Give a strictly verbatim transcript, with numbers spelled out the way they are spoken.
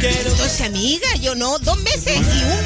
Entonces, amiga, yo no, dos meses y un